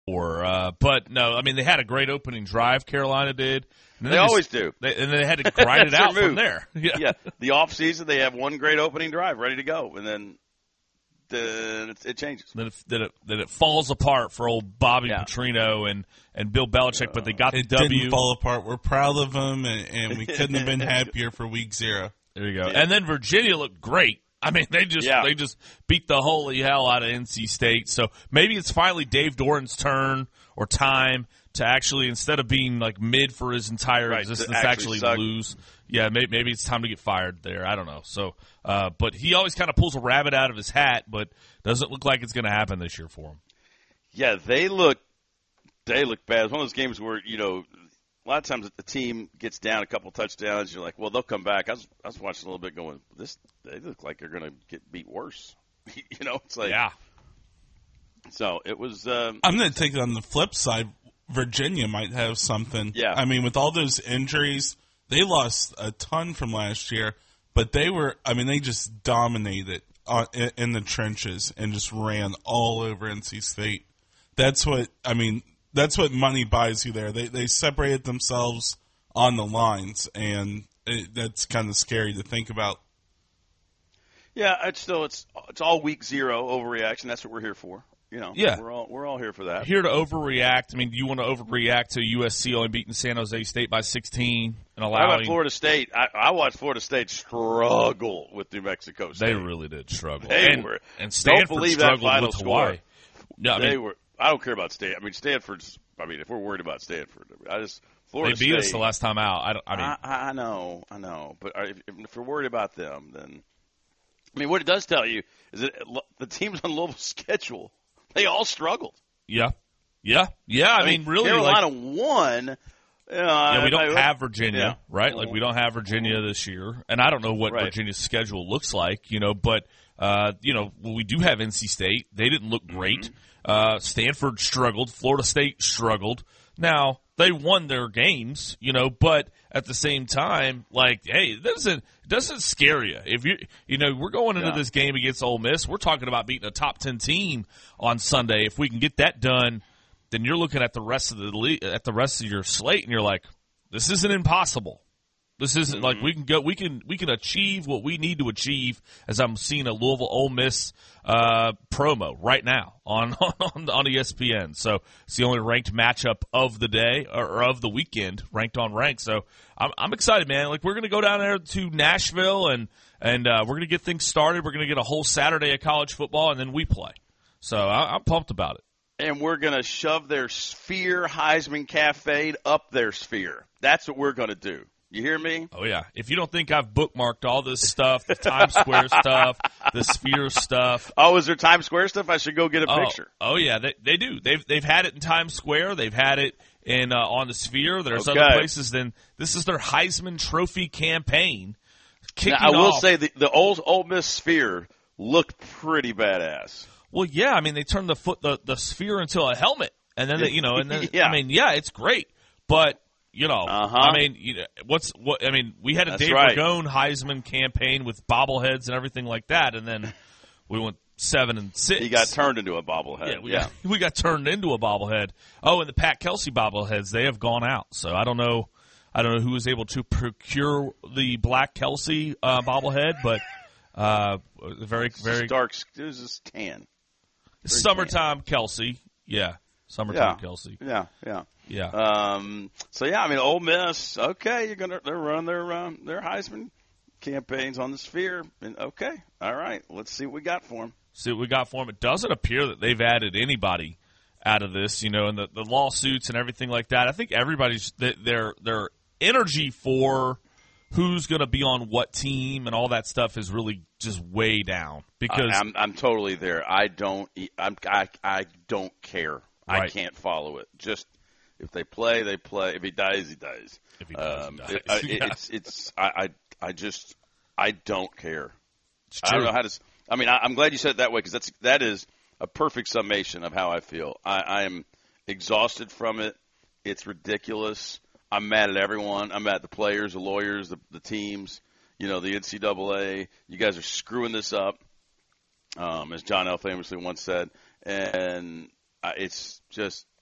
But no, I mean they had a great opening drive. Carolina did. They always do. And they had to grind it out from there. Yeah. The off season they have one great opening drive ready to go, and then it changes. Then it falls apart for old Bobby Petrino and Bill Belichick, but they got the W. It didn't fall apart. We're proud of them, and we couldn't have been happier for week 0. There you go. Yeah. And then Virginia looked great. I mean, they just beat the holy hell out of NC State. So maybe it's finally Dave Doran's turn or time to actually, instead of being like mid for his entire existence, actually lose. Yeah, maybe it's time to get fired there. I don't know. So, but he always kind of pulls a rabbit out of his hat, but doesn't look like it's going to happen this year for him. Yeah, they look bad. It's one of those games where, a lot of times if the team gets down a couple touchdowns, you're like, well, they'll come back. I was watching a little bit going, they look like they're going to get beat worse. It's like, yeah. So it was. I'm going to take it on the flip side. Virginia might have something. Yeah. I mean, with all those injuries, they lost a ton from last year, but they just dominated in the trenches and just ran all over NC State. That's what money buys you there. They separated themselves on the lines, and that's kind of scary to think about. Yeah, it's all week 0 overreaction. That's what we're here for. Yeah. We're all here for that. Here to overreact. I mean, do you want to overreact to USC only beating San Jose State by 16 and allowing? How about Florida State? I watched Florida State struggle with New Mexico State. They really did struggle. And don't Stanford believe struggled that final with Hawaii. No, I don't care about State. I mean, Stanford's. I mean, if we're worried about Stanford, Florida They beat State, us the last time out. I know. But if we're worried about them, then what it does tell you is that the teams on Louisville's schedule, they all struggled. Yeah. I mean, really, Carolina won. We don't have Virginia, right? Like, we don't have Virginia this year, and I don't know what Virginia's schedule looks like, but we do have NC State. They didn't look great. Stanford struggled. Florida State struggled. Now, they won their games, but at the same time, like, hey, it doesn't scare you. If we're going into this game against Ole Miss, we're talking about beating a top 10 team on Sunday. If we can get that done, then you're looking at the rest of the league, at the rest of your slate, and you're like, this isn't impossible. This isn't like we can achieve what we need to achieve. As I'm seeing a Louisville Ole Miss promo right now on ESPN. So it's the only ranked matchup of the day or of the weekend, ranked on rank. So I'm excited, man. Like, we're gonna go down there to Nashville and we're gonna get things started. We're gonna get a whole Saturday of college football, and then we play. So I'm pumped about it. And we're going to shove their Sphere Heisman Cafe up their sphere. That's what we're going to do. You hear me? Oh, yeah. If you don't think I've bookmarked all this stuff, the Times Square stuff, the Sphere stuff. Oh, is there Times Square stuff? I should go get a picture. Oh, yeah. They do. They've had it in Times Square. They've had it in on the Sphere. There's other places. Then this is their Heisman Trophy campaign. Now, I will say the old Ole Miss Sphere looked pretty badass. Well, yeah, I mean, they turned the sphere into a helmet, and then it's great. But we had a Dave Ragone Heisman campaign with bobbleheads and everything like that, and then we went 7-6. He got turned into a bobblehead. We got turned into a bobblehead. Oh, and the Pat Kelsey bobbleheads, they have gone out. So I don't know who was able to procure the Black Kelsey bobblehead, but very, very dark. It was just tan. Summertime Kelsey, Summertime Kelsey, yeah. Ole Miss, okay, they're running their Heisman campaigns on the Sphere, and okay, all right, let's see what we got for them. It doesn't appear that they've added anybody out of this, and the lawsuits and everything like that. I think everybody's their energy for who's going to be on what team and all that stuff is really just way down. Because I'm totally there. I don't care. Right. I can't follow it. Just if they play, they play. If he dies, he dies. If he dies, I don't care. It's I don't know how to. I mean, I'm glad you said it that way, because that is a perfect summation of how I feel. I am exhausted from it. It's ridiculous. I'm mad at everyone. I'm mad at the players, the lawyers, the teams, the NCAA. You guys are screwing this up, as John L. famously once said. And it's just